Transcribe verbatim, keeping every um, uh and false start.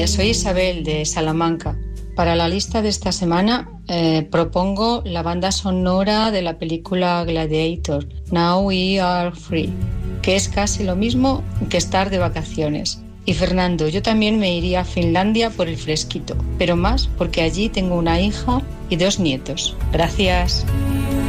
Eh, soy Isabel de Salamanca. Para la lista de esta semana eh, propongo la banda sonora de la película Gladiator, Now We Are Free, que es casi lo mismo que estar de vacaciones. Y Fernando, yo también me iría a Finlandia por el fresquito, pero más porque allí tengo una hija y dos nietos. Gracias.